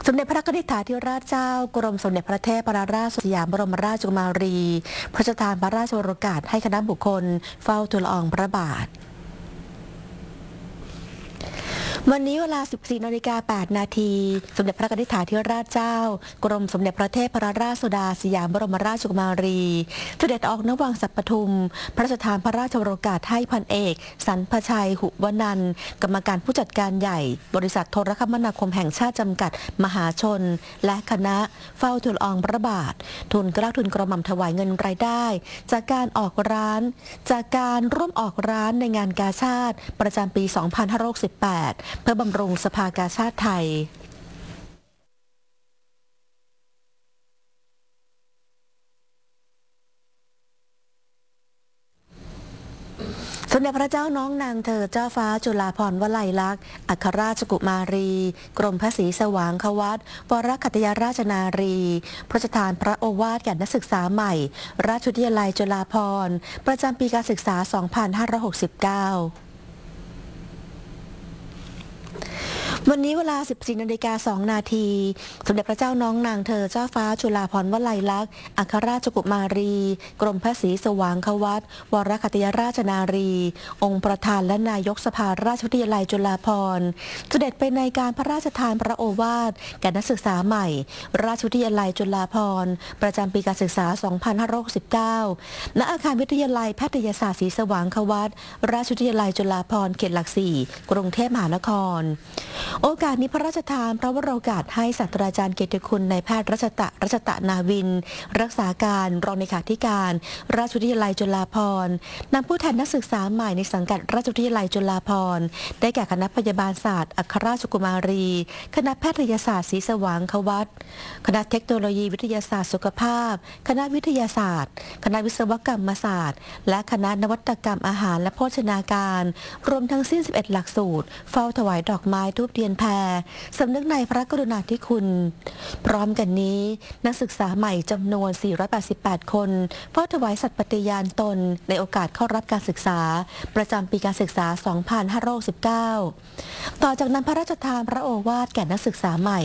สมเด็จพระนิธิธิราชเจ้ากรมสมเด็จพระเทพรัตนราชสุดาสยามบรมราชกุมารีพระราชทานพระราชโองการให้คณะบุคคลเฝ้าทูลละอองพระบาทวันนี้เวลา 14:08 นาทีสมเด็จพระนิธิธิราชเจ้ากรมสมเด็จพระเทพรัตนราชสุดาสยามบรมราชกุมารีเสด็จออกณวังสัปทุมพระราชทานพระราชโองการให้พันเอกสรรพชัยหุวนันท์กรรมการผู้จัดการใหญ่บริษัทโทรคมนาคมแห่งชาติจำกัดมหาชนและคณะเฝ้าทูลละอองพระบาททุนเกล้าทุนกระหม่อมถวายเงินรายได้จากการร่วมออกร้านในงานกาชาดประจำปี 2568เพื่อบำรุงสภากาชาดไทยสมเด็จพระเจ้าน้องนางเธอเจ้าฟ้าจุฬาภรณ์วลัยลักษณ์อัครราชกุมารีกรมพระศรีสว่างควัตรวรคัตยราชนารีพระราชทานพระโอวาทแก่นักศึกษาใหม่ราชวิทยาลัยจุฬาภรณ์ประจำปีการศึกษา 2569วันนี้เวลา 14:02 นาทีสมเด็จพระเจ้าน้องนางเธอเจ้าฟ้าจุฬาภรณ์วลัยลักษณ์อัครราชกุมารีกรมพระศรีสว่างควัตรวรคัตยราชนารีองค์ประธานและนายกสภาราชวิทยาลัยจุฬาภรณ์เสด็จไปในการพระราชทานพระโอวาทแก่นักศึกษาใหม่ราชวิทยาลัยจุฬาภรณ์ประจำปีการศึกษา 2569 ณ อาคารวิทยาลัยแพทยศาสตร์ศรีสว่างควัตรราชวิทยาลัยจุฬาภรณ์เขตหลัก 4 กรุงเทพมหานครโอกาสนี้พระราชทานพระวโรกาสให้ศาสตราจารย์เกียรติคุณนายแพทย์รัชตะนาวินรักษาการรองเลขาธิการราชวิทยาลัยจุฬาภรณ์นำผู้แทนนักศึกษาใหม่ในสังกัดราชวิทยาลัยจุฬาภรณ์ได้แก่คณะพยาบาลศาสตร์อัครราชกุมารีคณะแพทยศาสตร์ศรีสว่างควัตรคณะเทคโนโลยีวิทยาศาสตร์สุขภาพคณะวิทยาศาสตร์คณะวิศวกรรมศาสตร์และคณะนวัตกรรมอาหารและโภชนาการรวมทั้งสิ้น 11 หลักสูตรเฝ้าถวายดอกไม้ทูบเทียนแพรสำนึกในพระกรุณาธิคุณพร้อมกันนี้นักศึกษาใหม่จำนวน 488 คนเฝ้าถวายสัตย์ปฏิญาณตนในโอกาสเข้ารับการศึกษาประจำปีการศึกษา 2519 ต่อจากนั้นพระราชทานพระโอวาทแก่นักศึกษาใหม่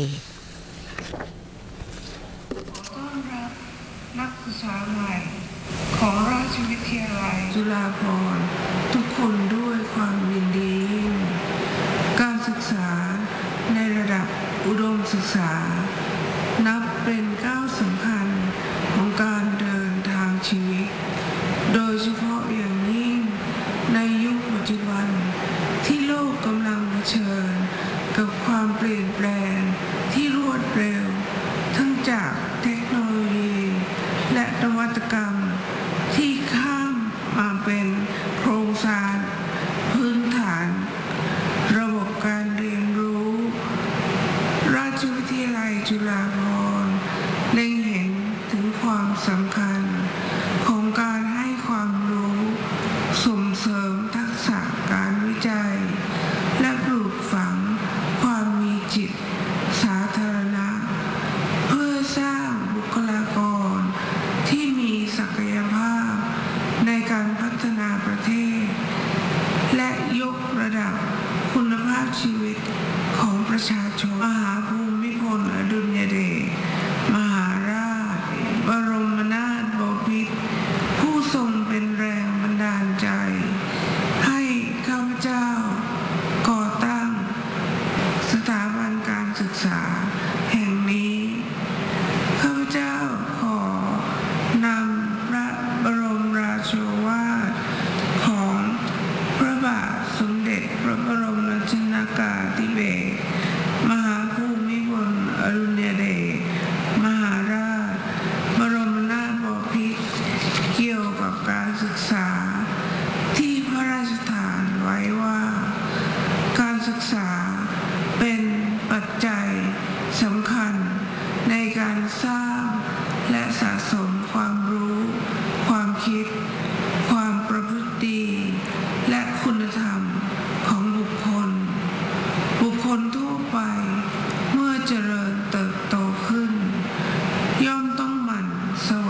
ต้อนรับนักศึกษาใหม่ของราชวิทยาลัยจุฬาภรณ์ทุกคนด้วยความยินดีการศึกษาในระดับอุดมศึกษานับเป็นก้าวสำคัญของการเดินทางชีวิตโดยเฉพาะอย่างยิ่งในยุคปัจจุบันที่โลกกำลังเผชิญกับความเปลี่ยนแปลงที่รวดเร็วทั้งจากเทคโนโลยีและนวัตกรรมที่ข้ามมาเป็นโครงสร้างพื้นฐานระบบการเรียนรู้ราชวิทยาลัยจุฬาภรณ์เล็งเห็นถึงความสำคัญของการให้ความรู้ส่งเสริมทักษะการวิจัยและปลูกฝังความมีจิตสาธารณะเพื่อสร้างบุคลากรที่มีศักยภาพในการพัฒนาประเทศและยกระดับคุณภาพชีวิตของประชาชนมหาภูมิพลอดุลยเดชมหาราชบรมนาถบพิตรผู้ทรงเป็นแรงบันดาลใจให้ข้าพเจ้าก่อตั้งสถาบันการศึกษาแห่งนี้ข้าพเจ้าขอนำพระบรมราโชวาทของพระบาทสมเด็จพระบรมราชินีนาถธิเบศรมหาภูมิพลอดุลยเดชมหาราชบรมนาถบพิตรเกี่ยวกับการศึกษาที่พระราชทานไว้ว่าการศึกษาเป็นปัจจัยสำคัญในการสร้างและสะสมความรู้ความคิด